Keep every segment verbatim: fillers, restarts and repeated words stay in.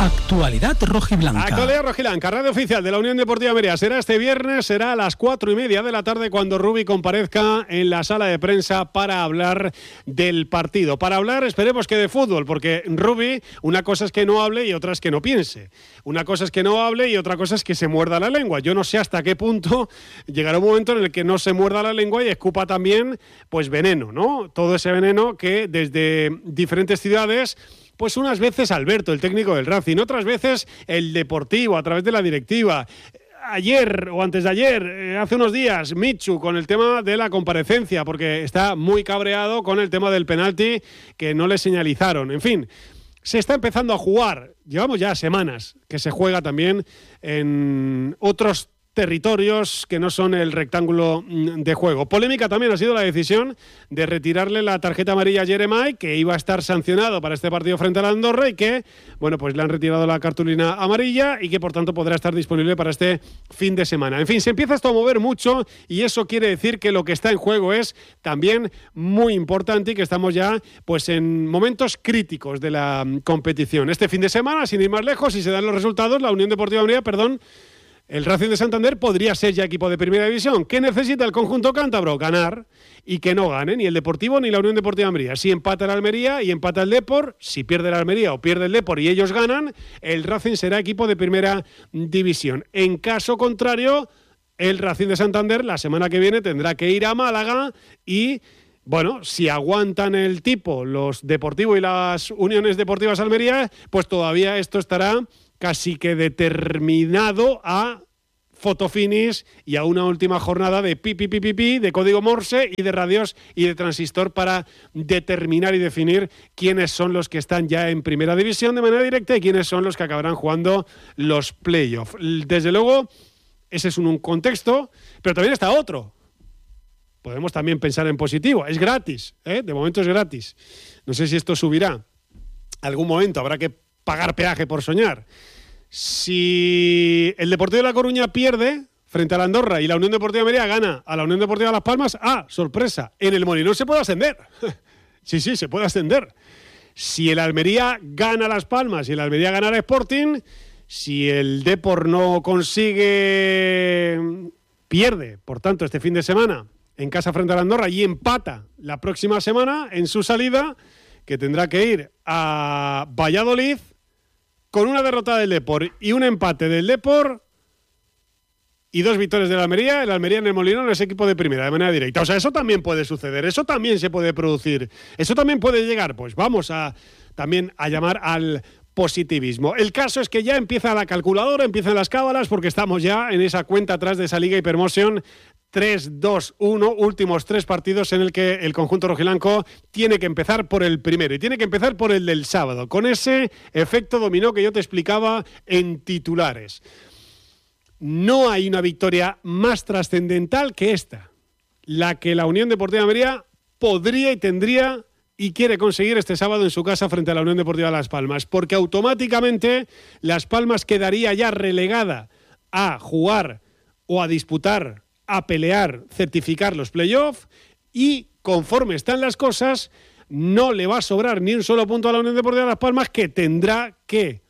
Actualidad rojiblanca. Actualidad rojiblanca, radio oficial de la Unión Deportiva Almería. Será este viernes, será a las cuatro y media de la tarde cuando Rubi comparezca en la sala de prensa para hablar del partido. Para hablar, esperemos que de fútbol, porque Rubi, una cosa es que no hable y otra es que no piense. Una cosa es que no hable y otra cosa es que se muerda la lengua. Yo no sé hasta qué punto llegará un momento en el que no se muerda la lengua y escupa también, pues, veneno, ¿no? Todo ese veneno que desde diferentes ciudades, pues unas veces Alberto, el técnico del Racing, otras veces el Deportivo a través de la directiva. Ayer o antes de ayer, eh, hace unos días, Michu con el tema de la comparecencia, porque está muy cabreado con el tema del penalti que no le señalizaron. En fin, se está empezando a jugar. Llevamos ya semanas que se juega también en otros territorios que no son el rectángulo de juego. Polémica también ha sido la decisión de retirarle la tarjeta amarilla a Jeremai, que iba a estar sancionado para este partido frente a la Andorra y que, bueno, pues le han retirado la cartulina amarilla y que por tanto podrá estar disponible para este fin de semana. En fin, se empieza esto a mover mucho y eso quiere decir que lo que está en juego es también muy importante y que estamos ya pues en momentos críticos de la competición. Este fin de semana, sin ir más lejos, si se dan los resultados, la Unión Deportiva Almería, perdón, el Racing de Santander podría ser ya equipo de primera división. ¿Qué necesita el conjunto cántabro? Ganar, y que no gane ni el Deportivo ni la Unión Deportiva Almería. Si empata el Almería y empata el Depor, si pierde el Almería o pierde el Depor y ellos ganan, el Racing será equipo de primera división. En caso contrario, el Racing de Santander la semana que viene tendrá que ir a Málaga y, bueno, si aguantan el tipo los Deportivo y las Uniones Deportivas Almería, pues todavía esto estará casi que determinado a fotofinish y a una última jornada de pi, pi, pi, pi, pi, de código Morse y de radios y de transistor para determinar y definir quiénes son los que están ya en primera división de manera directa y quiénes son los que acabarán jugando los playoffs. Desde luego, ese es un, un contexto, pero también está otro. Podemos también pensar en positivo. Es gratis, ¿eh? De momento es gratis. No sé si esto subirá. Algún momento habrá que pagar peaje por soñar. Si el Deportivo de La Coruña pierde frente a la Andorra y la Unión Deportiva Almería gana a la Unión Deportiva Las Palmas, ¡ah, sorpresa! En el Molinón se puede ascender. Sí, sí, se puede ascender. Si el Almería gana a Las Palmas y el Almería gana al Sporting, si el Depor no consigue, pierde, por tanto, este fin de semana en casa frente a la Andorra y empata la próxima semana en su salida, que tendrá que ir a Valladolid con una derrota del Depor y un empate del Depor y dos victorias de la Almería, el Almería en el Molinón es equipo de primera, de manera directa. O sea, eso también puede suceder, eso también se puede producir, eso también puede llegar. Pues vamos a también a llamar al positivismo. El caso es que ya empieza la calculadora, empiezan las cábalas, porque estamos ya en esa cuenta atrás de esa Liga Hipermotion. tres dos uno, últimos tres partidos en el que el conjunto rojiblanco tiene que empezar por el primero y tiene que empezar por el del sábado, con ese efecto dominó que yo te explicaba en titulares. No hay una victoria más trascendental que esta, la que la Unión Deportiva Almería podría y tendría y quiere conseguir este sábado en su casa frente a la Unión Deportiva Las Palmas, porque automáticamente Las Palmas quedaría ya relegada a jugar o a disputar, a pelear, certificar los playoffs y conforme están las cosas no le va a sobrar ni un solo punto a la Unión Deportiva Las Palmas, que tendrá que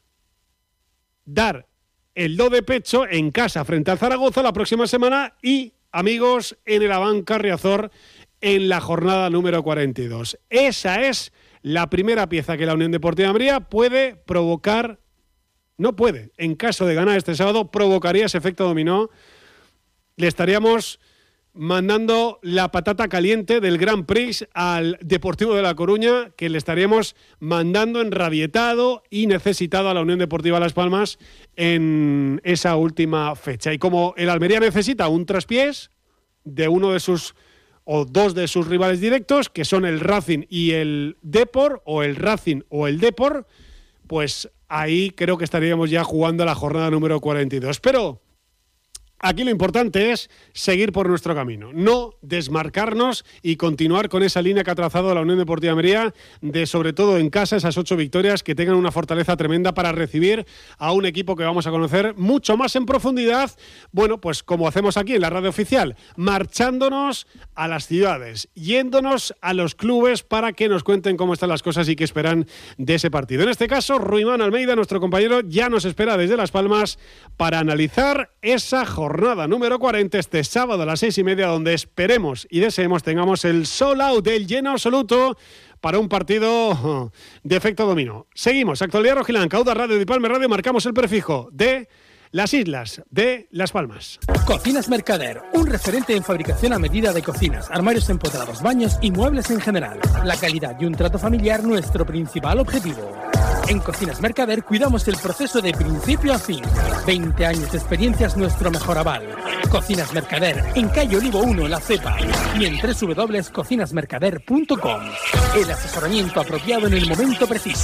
dar el do de pecho en casa frente al Zaragoza la próxima semana y, amigos, en el Abanca Riazor en la jornada número cuarenta y dos. Esa es la primera pieza que la Unión Deportiva Almería puede provocar, no puede, en caso de ganar este sábado, provocaría ese efecto dominó. Le estaríamos mandando la patata caliente del Grand Prix al Deportivo de La Coruña, que le estaríamos mandando enrabietado y necesitado a la Unión Deportiva Las Palmas en esa última fecha. Y como el Almería necesita un traspiés de uno de sus o dos de sus rivales directos, que son el Racing y el Depor, o el Racing o el Depor, pues ahí creo que estaríamos ya jugando la jornada número cuarenta y dos. Pero Aquí lo importante es seguir por nuestro camino, no desmarcarnos y continuar con esa línea que ha trazado la Unión Deportiva Almería de, sobre todo en casa, esas ocho victorias que tengan una fortaleza tremenda para recibir a un equipo que vamos a conocer mucho más en profundidad, bueno, pues como hacemos aquí en la radio oficial, marchándonos a las ciudades, yéndonos a los clubes para que nos cuenten cómo están las cosas y qué esperan de ese partido. En este caso, Ruimán Almeida, nuestro compañero, ya nos espera desde Las Palmas para analizar esa jornada. Jornada número cuarenta este sábado a las seis y media, donde esperemos y deseemos tengamos el sold out, el lleno absoluto para un partido de efecto dominó. Seguimos, actualidad rojiblanca, Auda Radio de Palma Radio, marcamos el prefijo de las islas de Las Palmas. Cocinas Mercader, un referente en fabricación a medida de cocinas, armarios empotrados, baños y muebles en general. La calidad y un trato familiar, nuestro principal objetivo. En Cocinas Mercader cuidamos el proceso de principio a fin. veinte años de experiencia es nuestro mejor aval. Cocinas Mercader, en calle Olivo uno, La Cepa, y en doble u doble u doble u punto cocinas mercader punto com. El asesoramiento apropiado en el momento preciso.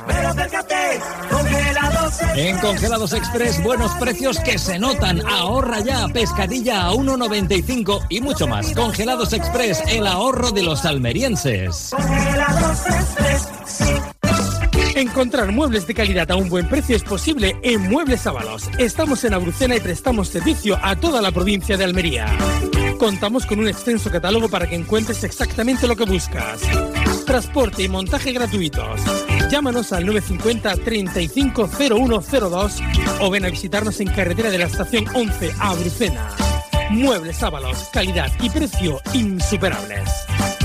En Congelados Express, buenos precios que se notan. Ahorra ya, pescadilla a uno noventa y cinco y mucho más. Congelados Express, el ahorro de los almerienses. Congelados Express, sí. Encontrar muebles de calidad a un buen precio es posible en Muebles Ábalos. Estamos en Abrucena y prestamos servicio a toda la provincia de Almería. Contamos con un extenso catálogo para que encuentres exactamente lo que buscas. Transporte y montaje gratuitos. Llámanos al nueve cinco cero, treinta y cinco, cero uno cero dos o ven a visitarnos en carretera de la estación once a Abrucena. Muebles Ábalos, calidad y precio insuperables.